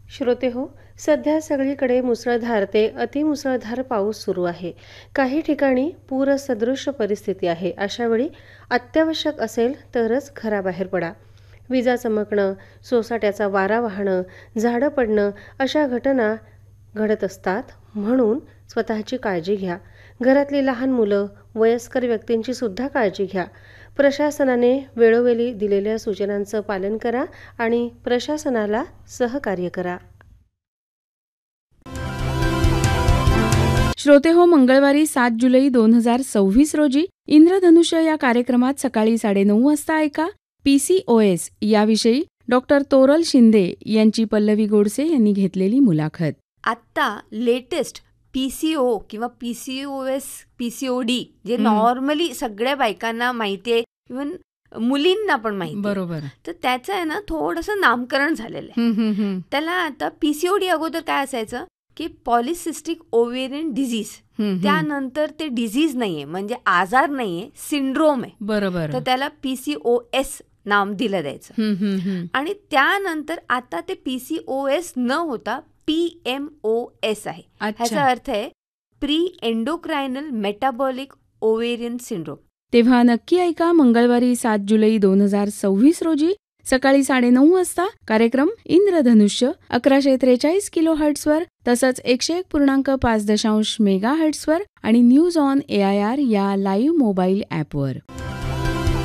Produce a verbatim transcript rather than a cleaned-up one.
श्रोते हो, सध्या सगळीकडे मुसळधार ते अतिमुसळधार पाऊस सुरू आहे. काही ठिकाणी पूरसदृश परिस्थिती आहे. अशावेळी अत्यावश्यक असेल तरच घराबाहेर पडा. विजा चमकणं, सोसाट्याचा वारा वाहणं, झाडं पडणं अशा घटना घडत असतात. म्हणून स्वतःची काळजी घ्या. घरातली लहान मुलं, वयस्कर व्यक्तींची सुद्धा काळजी घ्या. प्रशासनाने वेळोवेळी दिलेल्या सूचनांचं पालन करा आणि प्रशासनाला सहकार्य करा. श्रोते हो, मंगळवारी सात जुलै दोन हजार सव्वीस रोजी इंद्रधनुष्य या कार्यक्रमात सकाळी साडेनऊ वाजता ऐका पीसीओएस याविषयी डॉक्टर तोरल शिंदे यांची पल्लवी गोडसे यांनी घेतलेली मुलाखत. आत्ता लेटेस्ट पीसीओ किंवा पीसीओएस पीसीओडी जे नॉर्मली सगळ्या बायकांना माहिती आहे, इव्हन मुलींना पण माहिती, बरोबर, तर त्याचं आहे ना थोडंसं नामकरण झालेलं आहे. त्याला आता पीसीओडी अगोदर काय असायचं की पॉलिसिस्टिक ओव्हेरियन डिझीज, त्यानंतर ते डिझीज नाहीये म्हणजे आजार नाहीये, सिंड्रोम आहे. बरोबर, तर त्याला पीसीओएस नाम दिलं द्यायचं. आणि त्यानंतर आता ते पीसीओएस न होता पीएमओएस आहे. ह्याचा अर्थ आहे प्री एंडोक्रायनल मेटाबॉलिक ओव्हेरियन सिंड्रोम. तेव्हा नक्की ऐका मंगळवारी सात जुलै दोन हजार सव्वीस रोजी सकाळी साडेनऊ वाजता कार्यक्रम इंद्रधनुष्य अकराशे त्रेचाळीस किलो हर्ट्सवर, तसंच एकशे एक पूर्णांक पाच दशांश मेगा हर्ट्सवर आणि news on A I R या लाईव्ह मोबाईल ॲपवर.